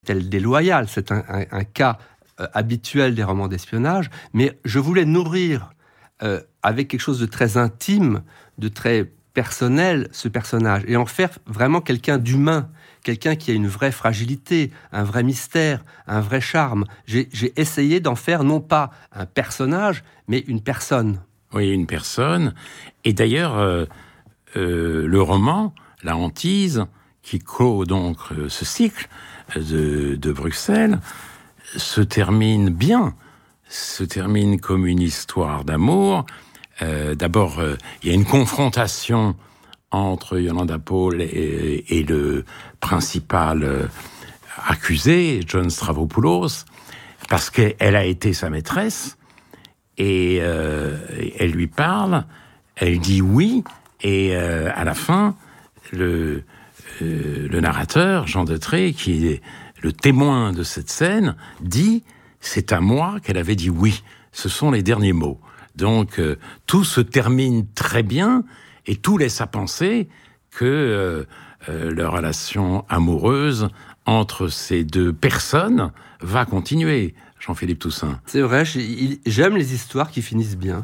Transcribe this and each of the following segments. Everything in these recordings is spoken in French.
déloyale. C'est un cas habituel des romans d'espionnage, mais je voulais nourrir avec quelque chose de très intime, de très personnel, ce personnage, et en faire vraiment quelqu'un d'humain, quelqu'un qui a une vraie fragilité, un vrai mystère, un vrai charme. J'ai essayé d'en faire non pas un personnage, mais une personne. Oui, une personne. Et d'ailleurs, le roman, La Hantise, qui clôt donc ce cycle de Bruxelles, se termine bien, se termine comme une histoire d'amour. D'abord, il y a une confrontation entre Yolanda Paul et le principal accusé, John Stavropoulos, parce qu'elle a été sa maîtresse, et elle lui parle, elle dit oui, et à la fin, le narrateur, Jean Detré, qui est le témoin de cette scène, dit « c'est à moi qu'elle avait dit oui ». Ce sont les derniers mots. Donc, tout se termine très bien et tout laisse à penser que leur relation amoureuse entre ces deux personnes va continuer. Jean-Philippe Toussaint. C'est vrai, j'aime les histoires qui finissent bien.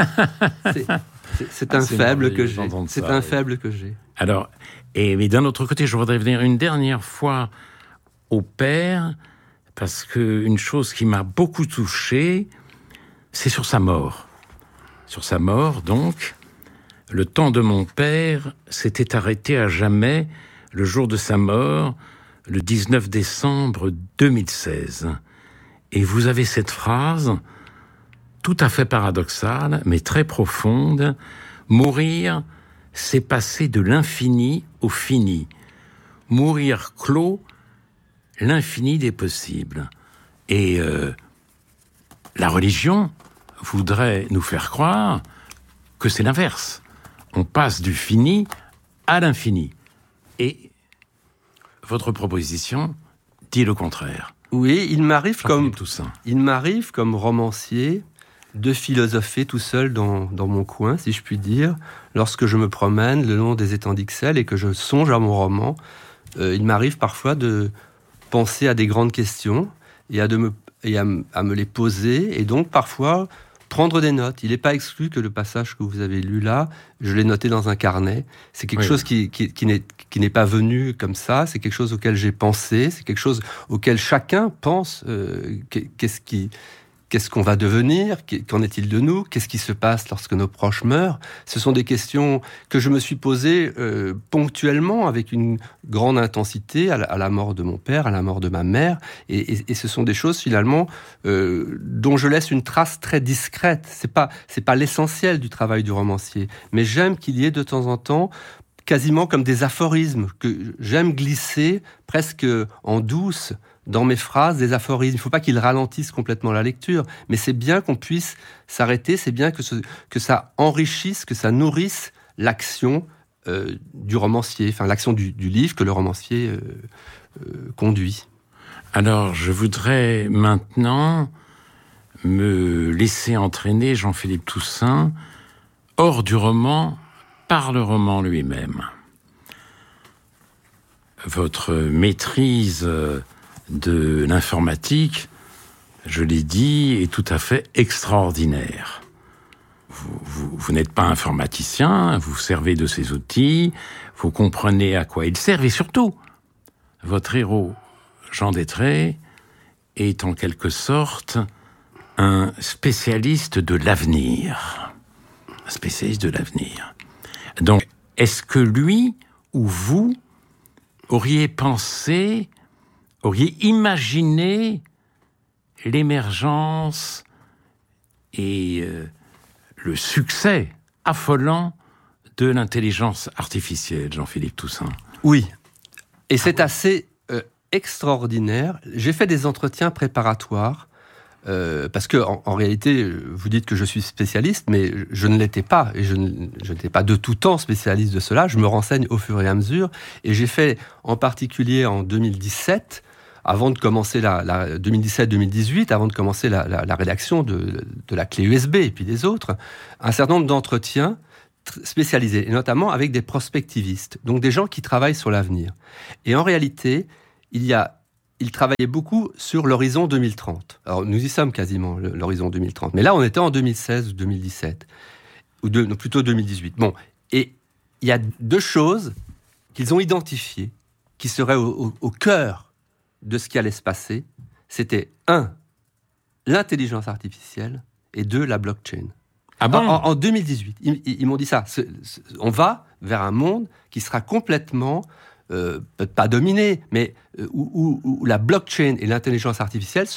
C'est un faible que j'ai. C'est un faible que j'ai. Alors, mais d'un autre côté, je voudrais venir une dernière fois au père, parce qu'une chose qui m'a beaucoup touché, c'est sur sa mort. Sur sa mort, donc, le temps de mon père s'était arrêté à jamais le jour de sa mort, le 19 décembre 2016. Et vous avez cette phrase, tout à fait paradoxale, mais très profonde. Mourir, c'est passer de l'infini au fini. Mourir clôt l'infini des possibles. Et la religion voudrait nous faire croire que c'est l'inverse. On passe du fini à l'infini. Et votre proposition dit le contraire. Oui, il m'arrive comme romancier de philosopher tout seul dans mon coin, si je puis dire, lorsque je me promène le long des étangs d'Ixelles et que je songe à mon roman. Il m'arrive parfois de penser à des grandes questions et à me les poser, et donc parfois prendre des notes. Il n'est pas exclu que le passage que vous avez lu là, je l'ai noté dans un carnet. C'est quelque chose qui n'est pas venu comme ça, c'est quelque chose auquel j'ai pensé, c'est quelque chose auquel chacun pense. Qu'est-ce qu'on va devenir ? Qu'en est-il de nous ? Qu'est-ce qui se passe lorsque nos proches meurent ? Ce sont des questions que je me suis posées ponctuellement, avec une grande intensité, à la mort de mon père, à la mort de ma mère. Et ce sont des choses, finalement, dont je laisse une trace très discrète. C'est pas l'essentiel du travail du romancier. Mais j'aime qu'il y ait de temps en temps, quasiment comme des aphorismes, que j'aime glisser presque en douce dans mes phrases, des aphorismes. Il ne faut pas qu'ils ralentissent complètement la lecture, mais c'est bien qu'on puisse s'arrêter, c'est bien que ça enrichisse, que ça nourrisse l'action du romancier, enfin l'action du livre que le romancier conduit. Alors, je voudrais maintenant me laisser entraîner, Jean-Philippe Toussaint, hors du roman, par le roman lui-même. Votre maîtrise de l'informatique, je l'ai dit, est tout à fait extraordinaire. Vous n'êtes pas informaticien, vous servez de ces outils, vous comprenez à quoi ils servent, et surtout, votre héros, Jean Detré, est en quelque sorte un spécialiste de l'avenir. Un spécialiste de l'avenir. Donc, est-ce que lui ou vous auriez imaginé l'émergence et le succès affolant de l'intelligence artificielle, Jean-Philippe Toussaint? Oui, et c'est assez extraordinaire. J'ai fait des entretiens préparatoires, parce que en réalité, vous dites que je suis spécialiste, mais je ne l'étais pas, et je n'étais pas de tout temps spécialiste de cela. Je me renseigne au fur et à mesure, et j'ai fait, en particulier en 2017, avant de commencer 2017-2018, avant de commencer la rédaction de la clé USB et puis des autres, un certain nombre d'entretiens spécialisés, et notamment avec des prospectivistes, donc des gens qui travaillent sur l'avenir. Et en réalité, il y a il travaillait beaucoup sur l'horizon 2030. Alors, nous y sommes quasiment, l'horizon 2030. Mais là, on était en 2016 ou 2017. Plutôt 2018. Bon. Et il y a deux choses qu'ils ont identifiées qui seraient au cœur de ce qui allait se passer. C'était 1, l'intelligence artificielle, et 2, la blockchain. Ah bon ? En 2018, ils m'ont dit ça. On va vers un monde qui sera complètement, peut-être pas dominé, mais où la blockchain et l'intelligence artificielle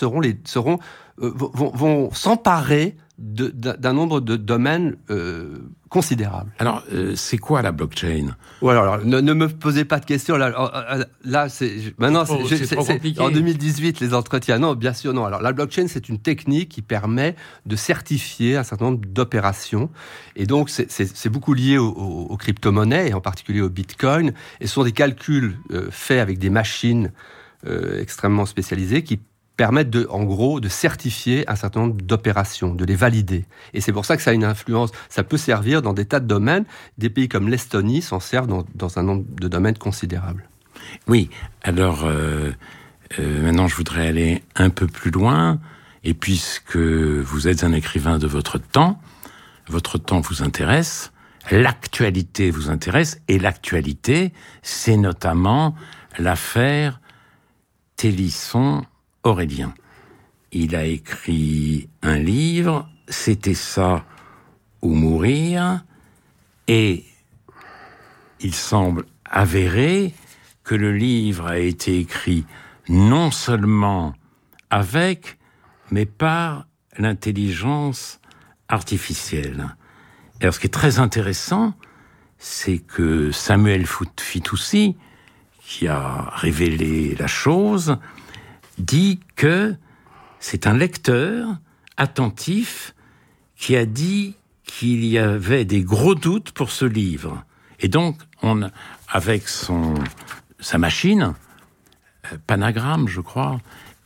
vont s'emparer d'un nombre de domaines considérables. Alors, c'est quoi la blockchain ? Alors, ne me posez pas de questions. Là, c'est trop compliqué. En 2018, les entretiens. Non, bien sûr, non. Alors, la blockchain, c'est une technique qui permet de certifier un certain nombre d'opérations. Et donc, c'est beaucoup lié aux crypto-monnaies, et en particulier au Bitcoin. Et ce sont des calculs faits avec des machines extrêmement spécialisées qui permettent en gros de certifier un certain nombre d'opérations, de les valider. Et c'est pour ça que ça a une influence. Ça peut servir dans des tas de domaines. Des pays comme l'Estonie s'en servent dans un nombre de domaines considérables. Oui, alors maintenant je voudrais aller un peu plus loin. Et puisque vous êtes un écrivain de votre temps vous intéresse, l'actualité vous intéresse, et l'actualité, c'est notamment l'affaire Télisson-Aurélien. Il a écrit un livre, C'était ça ou mourir, et il semble avéré que le livre a été écrit non seulement avec, mais par l'intelligence artificielle. Et alors, ce qui est très intéressant, c'est que Samuel Fitoussi, qui a révélé la chose, dit que c'est un lecteur attentif qui a dit qu'il y avait des gros doutes pour ce livre. Et donc, avec sa machine, Panagramme, je crois,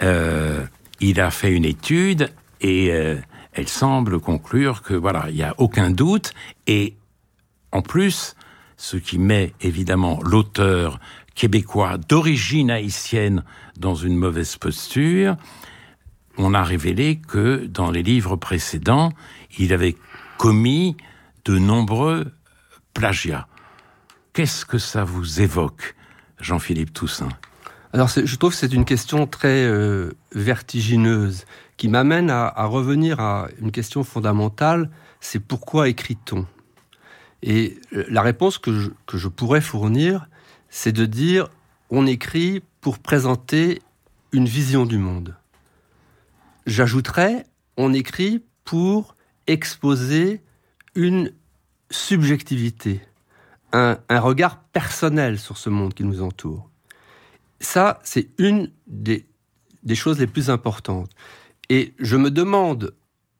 il a fait une étude et elle semble conclure que voilà, il n'y a aucun doute. Et en plus, ce qui met évidemment l'auteur québécois d'origine haïtienne dans une mauvaise posture, on a révélé que dans les livres précédents, il avait commis de nombreux plagiats. Qu'est-ce que ça vous évoque, Jean-Philippe Toussaint ? Alors, je trouve que c'est une question très vertigineuse qui m'amène à revenir à une question fondamentale, c'est pourquoi écrit-on ? Et la réponse que je pourrais fournir, c'est de dire on écrit pour présenter une vision du monde. J'ajouterais, on écrit pour exposer une subjectivité, un regard personnel sur ce monde qui nous entoure. Ça, c'est une des choses les plus importantes. Et je me demande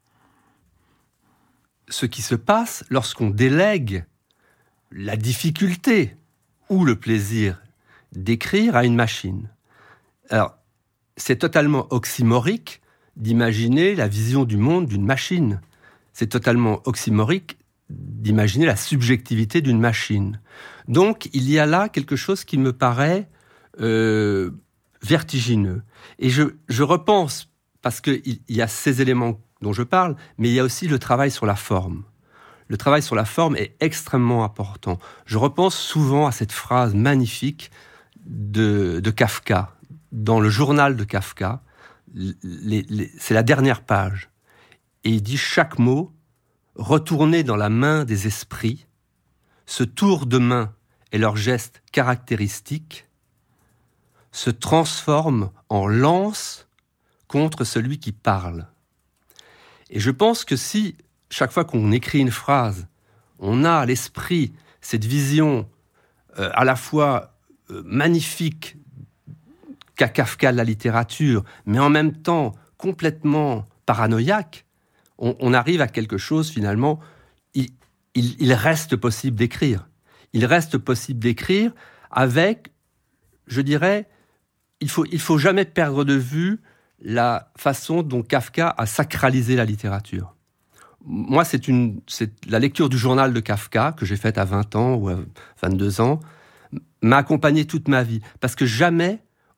ce qui se passe lorsqu'on délègue la difficulté ou le plaisir d'écrire à une machine. Alors, c'est totalement oxymorique d'imaginer la vision du monde d'une machine. C'est totalement oxymorique d'imaginer la subjectivité d'une machine. Donc, il y a là quelque chose qui me paraît vertigineux. Et je repense, parce qu'il y a ces éléments dont je parle, mais il y a aussi le travail sur la forme. Le travail sur la forme est extrêmement important. Je repense souvent à cette phrase magnifique de Kafka. Dans le journal de Kafka, c'est la dernière page. Et il dit chaque mot, retourné dans la main des esprits, ce tour de main et leur geste caractéristique se transforme en lance contre celui qui parle. Et je pense que si, chaque fois qu'on écrit une phrase, on a à l'esprit cette vision à la fois magnifique qu'a Kafka de la littérature, mais en même temps complètement paranoïaque, on arrive à quelque chose finalement, il reste possible d'écrire. Il reste possible d'écrire avec, je dirais, il faut jamais perdre de vue la façon dont Kafka a sacralisé la littérature. Moi, c'est la lecture du journal de Kafka, que j'ai faite à 20 ans ou à 22 ans, m'a accompagné toute ma vie. Parce que jamais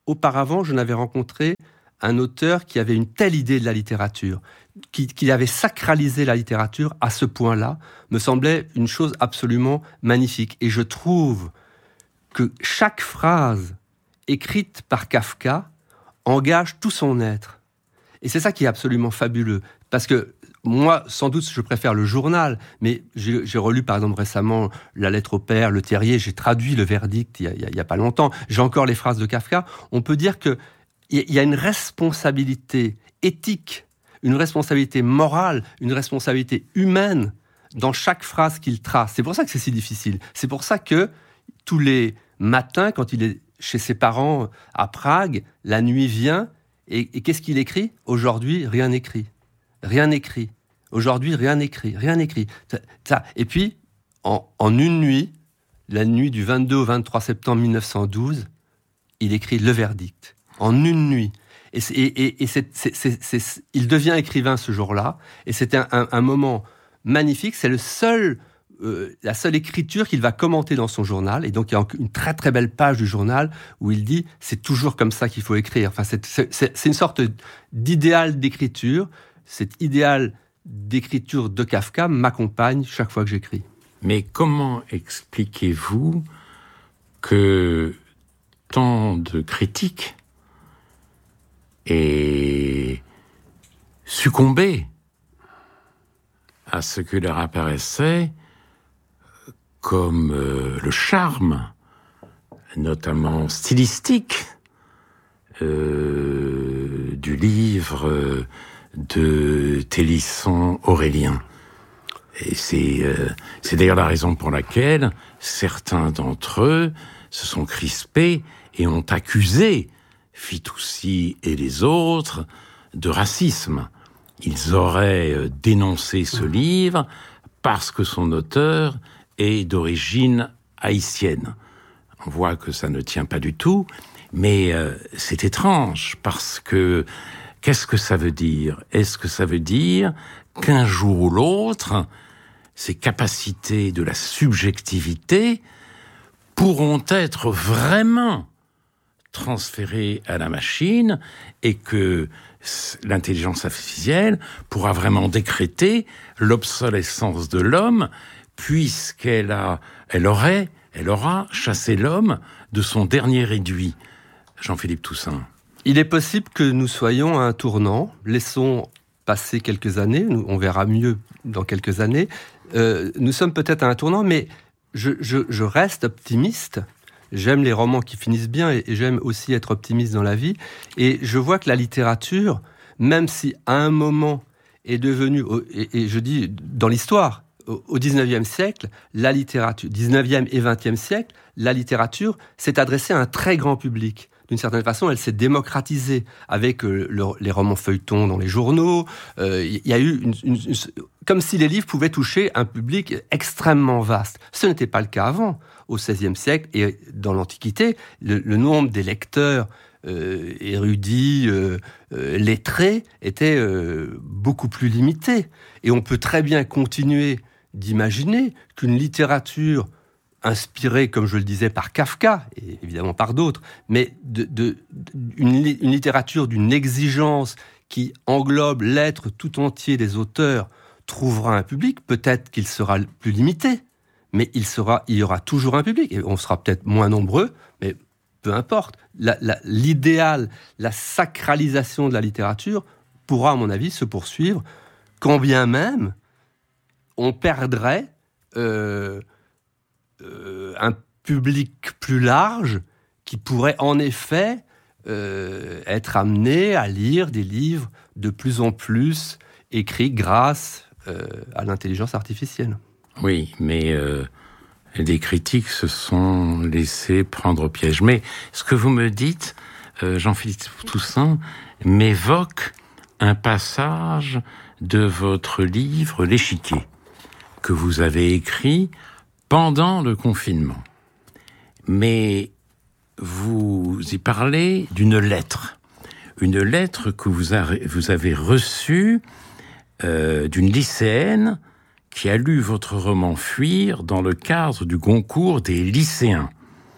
auparavant, je n'avais rencontré un auteur qui avait une telle idée de la littérature, qui avait sacralisé la littérature à ce point-là, me semblait une chose absolument magnifique. Et je trouve que chaque phrase écrite par Kafka engage tout son être. Et c'est ça qui est absolument fabuleux. Parce que moi, sans doute, je préfère le journal, mais j'ai relu, par exemple, récemment La lettre au père, Le Terrier, j'ai traduit Le Verdict il y a pas longtemps, j'ai encore les phrases de Kafka. On peut dire qu'il y a une responsabilité éthique, une responsabilité morale, une responsabilité humaine dans chaque phrase qu'il trace. C'est pour ça que c'est si difficile. C'est pour ça que tous les matins, quand il est chez ses parents à Prague, la nuit vient, et qu'est-ce qu'il écrit ? Aujourd'hui, rien n'écrit. Rien n'écrit. Aujourd'hui, rien n'écrit. Rien n'écrit. Et puis, en une nuit, la nuit du 22 au 23 septembre 1912, il écrit Le Verdict. En une nuit. Il devient écrivain ce jour-là. Et c'était un moment magnifique. C'est la seule écriture qu'il va commenter dans son journal. Et donc, il y a une très, très belle page du journal où il dit « c'est toujours comme ça qu'il faut écrire ». Enfin, c'est une sorte d'idéal d'écriture. Cet idéal d'écriture de Kafka m'accompagne chaque fois que j'écris. Mais comment expliquez-vous que tant de critiques aient succombé à ce que leur apparaissait comme le charme, notamment stylistique, du livre de Télisson-Aurélien. Et c'est d'ailleurs la raison pour laquelle certains d'entre eux se sont crispés et ont accusé Fitoussi et les autres de racisme. Ils auraient dénoncé ce livre parce que son auteur est d'origine haïtienne. On voit que ça ne tient pas du tout, mais c'est étrange parce que qu'est-ce que ça veut dire ? Est-ce que ça veut dire qu'un jour ou l'autre, ces capacités de la subjectivité pourront être vraiment transférées à la machine et que l'intelligence artificielle pourra vraiment décréter l'obsolescence de l'homme puisqu'elle aura chassé l'homme de son dernier réduit. Jean-Philippe Toussaint. Il est possible que nous soyons à un tournant. Laissons passer quelques années. On verra mieux dans quelques années. Nous sommes peut-être à un tournant, mais je reste optimiste. J'aime les romans qui finissent bien et j'aime aussi être optimiste dans la vie. Et je vois que la littérature, même si à un moment est devenue, et je dis dans l'histoire, au 19e siècle, la littérature, 19e et 20e siècle, la littérature s'est adressée à un très grand public. D'une certaine façon, elle s'est démocratisée avec les romans feuilletons dans les journaux. Il y a eu comme si les livres pouvaient toucher un public extrêmement vaste. Ce n'était pas le cas avant. Au XVIe siècle et dans l'Antiquité, le nombre des lecteurs érudits, lettrés, était beaucoup plus limité. Et on peut très bien continuer d'imaginer qu'une littérature inspirée, comme je le disais, par Kafka, et évidemment par d'autres, mais une littérature d'une exigence qui englobe l'être tout entier des auteurs, trouvera un public. Peut-être qu'il sera plus limité, mais il y aura toujours un public. Et on sera peut-être moins nombreux, mais peu importe. L'idéal, la sacralisation de la littérature pourra, à mon avis, se poursuivre, quand bien même on perdrait un public plus large qui pourrait en effet être amené à lire des livres de plus en plus écrits grâce à l'intelligence artificielle. Oui, mais les critiques se sont laissés prendre au piège. Mais ce que vous me dites, Jean-Philippe Toussaint, m'évoque un passage de votre livre « L'échiquier » que vous avez écrit pendant le confinement. Mais vous y parlez d'une lettre. Une lettre que vous avez reçue d'une lycéenne qui a lu votre roman « Fuir » dans le cadre du concours des lycéens.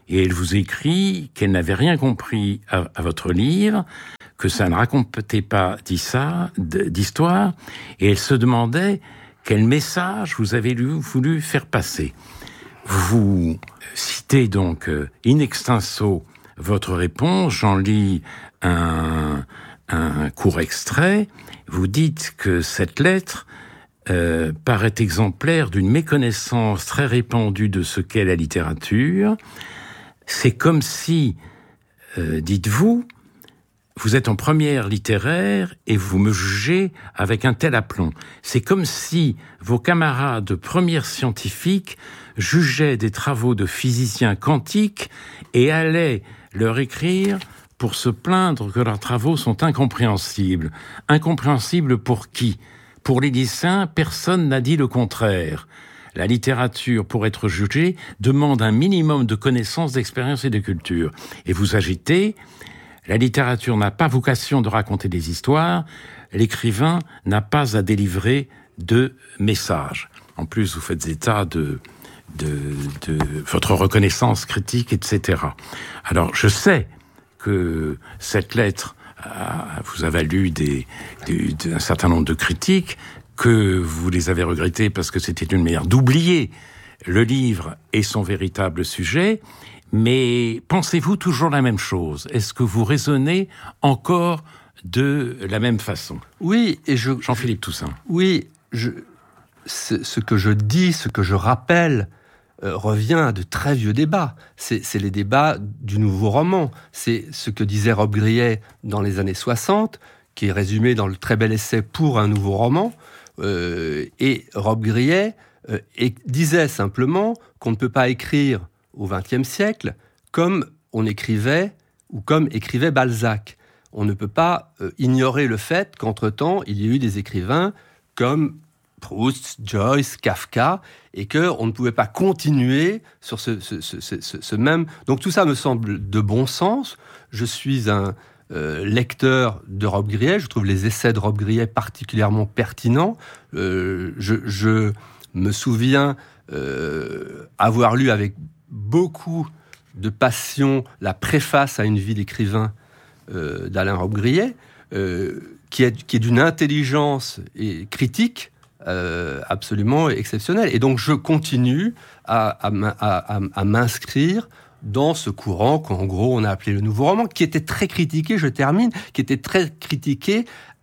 Et elle vous écrit qu'elle n'avait rien compris à votre livre, que ça ne racontait pas d'histoire, et elle se demandait quel message vous avez voulu faire passer. Vous citez donc in extenso votre réponse, j'en lis un court extrait. Vous dites que cette lettre paraît exemplaire d'une méconnaissance très répandue de ce qu'est la littérature. C'est comme si, dites-vous, vous êtes en première littéraire et vous me jugez avec un tel aplomb. C'est comme si vos camarades de première scientifique jugeaient des travaux de physiciens quantiques et allaient leur écrire pour se plaindre que leurs travaux sont incompréhensibles. Incompréhensibles pour qui ? Pour les lycéens, personne n'a dit le contraire. La littérature, pour être jugée, demande un minimum de connaissances, d'expérience et de culture. Et vous agitez, la littérature n'a pas vocation de raconter des histoires, l'écrivain n'a pas à délivrer de messages. En plus, vous faites état de votre reconnaissance critique, etc. Alors, je sais que cette lettre vous a valu un certain nombre de critiques, que vous les avez regrettées parce que c'était une manière d'oublier le livre et son véritable sujet. Mais pensez-vous toujours la même chose ? Est-ce que vous raisonnez encore de la même façon ? Oui, et Jean-Philippe Toussaint. Oui, ce que je dis, ce que je rappelle, revient à de très vieux débats. C'est les débats du nouveau roman. C'est ce que disait Rob Grillet dans les années 60, qui est résumé dans le très bel essai Pour un nouveau roman. Et Rob Grillet disait simplement qu'on ne peut pas écrire au XXe siècle comme on écrivait ou comme écrivait Balzac. On ne peut pas ignorer le fait qu'entre-temps, il y a eu des écrivains comme Proust, Joyce, Kafka, et qu'on ne pouvait pas continuer sur ce même... Donc tout ça me semble de bon sens. Je suis un lecteur de Rob Grillet. Je trouve les essais de Rob Grillet particulièrement pertinents. Je me souviens avoir lu avec beaucoup de passion la préface à une vie d'écrivain d'Alain Rob Grillet, qui est d'une intelligence et critique absolument exceptionnelle. Et donc je continue à m'inscrire dans ce courant qu'en gros on a appelé le nouveau roman, qui était très critiqué, je termine, qui était très critiqué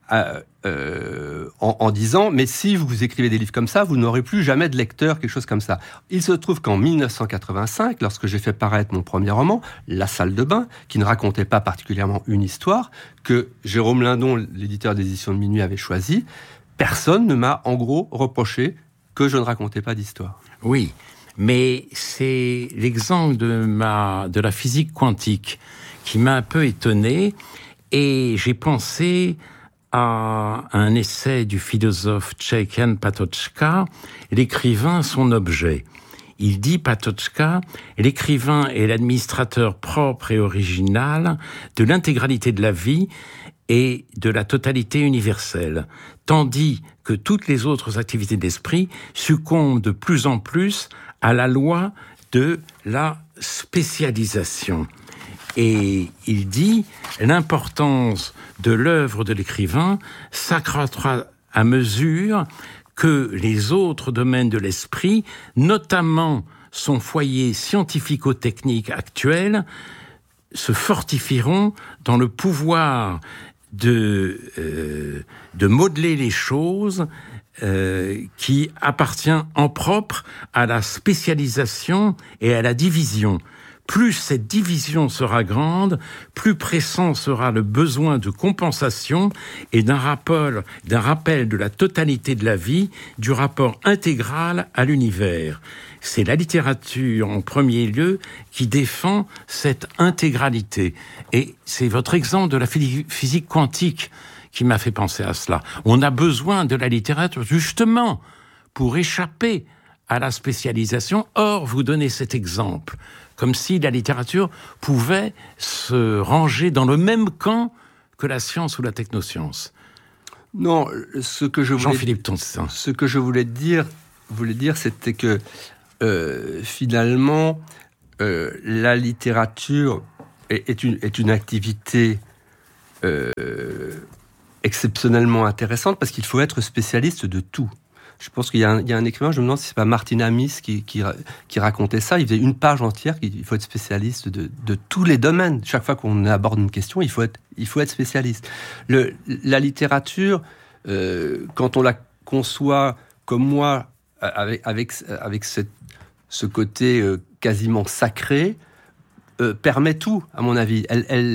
en disant « mais si vous écrivez des livres comme ça, vous n'aurez plus jamais de lecteur », quelque chose comme ça. Il se trouve qu'en 1985, lorsque j'ai fait paraître mon premier roman, La salle de bain, qui ne racontait pas particulièrement une histoire, que Jérôme Lindon, l'éditeur des éditions de Minuit, avait choisi, personne ne m'a en gros reproché que je ne racontais pas d'histoire. Oui, mais c'est l'exemple de la physique quantique qui m'a un peu étonné, et j'ai pensé à un essai du philosophe tchèque Jan Patočka, l'écrivain, son objet. Il dit, Patočka, l'écrivain est l'administrateur propre et original de l'intégralité de la vie et de la totalité universelle, tandis que toutes les autres activités d'esprit succombent de plus en plus à la loi de la spécialisation. Et il dit, l'importance de l'œuvre de l'écrivain s'accroîtra à mesure que les autres domaines de l'esprit, notamment son foyer scientifico-technique actuel, se fortifieront dans le pouvoir de modeler les choses qui appartient en propre à la spécialisation et à la division. Plus cette division sera grande, plus pressant sera le besoin de compensation et d'un rappel de la totalité de la vie, du rapport intégral à l'univers. C'est la littérature, en premier lieu, qui défend cette intégralité. Et c'est votre exemple de la physique quantique qui m'a fait penser à cela. On a besoin de la littérature, justement, pour échapper à la spécialisation. Or, vous donnez cet exemple, comme si la littérature pouvait se ranger dans le même camp que la science ou la technoscience. Non, ce que je voulais dire, c'était que finalement, la littérature est une activité exceptionnellement intéressante parce qu'il faut être spécialiste de tout. Je pense qu'il y a un écrivain, je me demande si c'est pas Martin Amis qui racontait ça. Il faisait une page entière qu'il faut être spécialiste de tous les domaines. Chaque fois qu'on aborde une question, il faut être spécialiste. La littérature, quand on la conçoit comme moi, avec ce côté quasiment sacré, permet tout, à mon avis.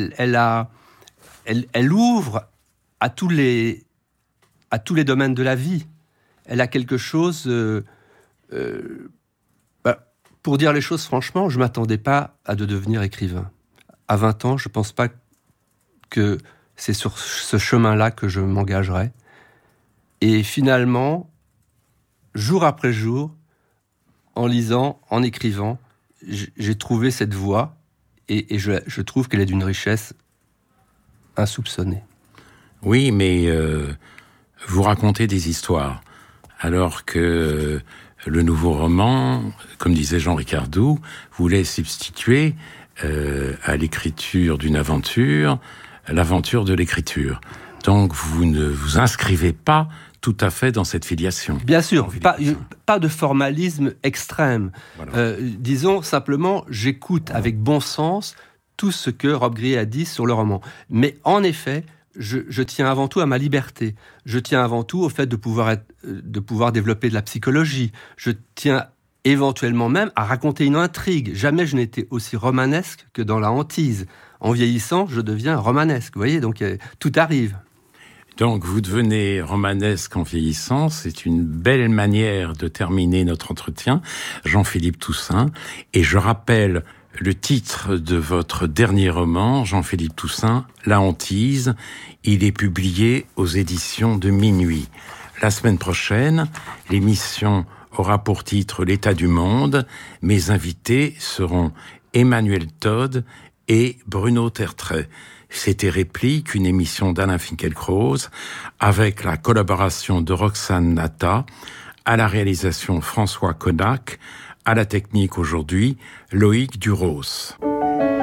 Elle ouvre à tous les domaines de la vie. Elle a quelque chose... pour dire les choses franchement, je ne m'attendais pas à de devenir écrivain. À 20 ans, je ne pense pas que c'est sur ce chemin-là que je m'engagerais. Et finalement, jour après jour, en lisant, en écrivant, j'ai trouvé cette voie et je trouve qu'elle est d'une richesse insoupçonnée. Oui, mais vous racontez des histoires. Alors que le nouveau roman, comme disait Jean Ricardou, voulait substituer à l'écriture d'une aventure, l'aventure de l'écriture. Donc vous ne vous inscrivez pas tout à fait dans cette filiation. Bien sûr, pas de formalisme extrême. Voilà. Disons simplement, j'écoute avec bon sens tout ce que Rob Grillet a dit sur le roman. Mais en effet, je tiens avant tout à ma liberté. Je tiens avant tout au fait de pouvoir développer de la psychologie. Je tiens éventuellement même à raconter une intrigue. Jamais je n'étais aussi romanesque que dans La Hantise. En vieillissant, je deviens romanesque. Vous voyez, donc tout arrive. Donc vous devenez romanesque en vieillissant. C'est une belle manière de terminer notre entretien. Jean-Philippe Toussaint. Et je rappelle le titre de votre dernier roman, Jean-Philippe Toussaint, La Hantise. Il est publié aux éditions de Minuit. La semaine prochaine, l'émission aura pour titre L'état du monde. Mes invités seront Emmanuel Todd et Bruno Tertrais. C'était Réplique, une émission d'Alain Finkielkraut, avec la collaboration de Roxane Nata, à la réalisation François Connac, à la technique aujourd'hui, Loïc Duros.